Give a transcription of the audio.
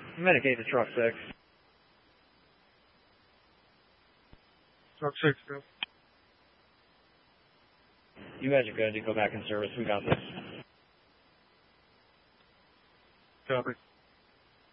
Medicate to truck 6. Truck 6, go. You guys are good to go back in service. We got this. Copy.